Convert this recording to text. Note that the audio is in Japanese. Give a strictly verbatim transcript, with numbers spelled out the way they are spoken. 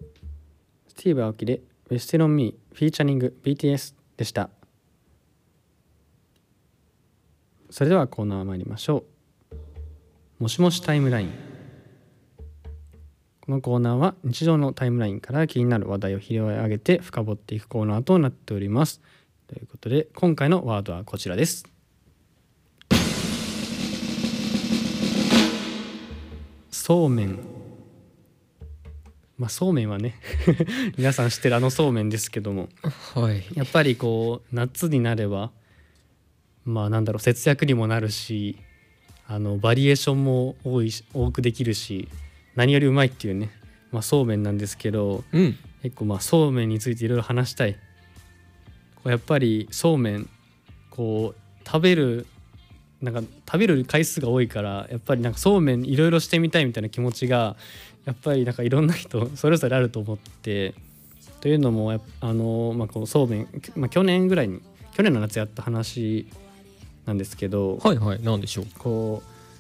スティーブ・アオキで Wasted on Me フィーチャリング ビーティーエス でした。それではコーナー参りましょう。もしもしタイムライン。このコーナーは日常のタイムラインから気になる話題を拾い上げて深掘っていくコーナーとなっております。ということで今回のワードはこちらです。そうめん。まあそうめんはね皆さん知ってるあのそうめんですけども、 はい、 やっぱりこう夏になればまあなんだろう節約にもなるし、あのバリエーションも多いし多くできるし、何よりうまいっていうね、まあ、そうめんなんですけど、 うん、 結構まあそうめんについていろいろ話したい。こうやっぱりそうめんこう食べるなんか食べる回数が多いから、やっぱりなんかそうめんいろいろしてみたいみたいな気持ちがやっぱりなんかいろんな人それぞれあると思って、というのもやっぱあの、まあ、このそうめん、まあ、去年ぐらいに去年の夏やった話なんですけど、 はいはい、なんでしょう。 こう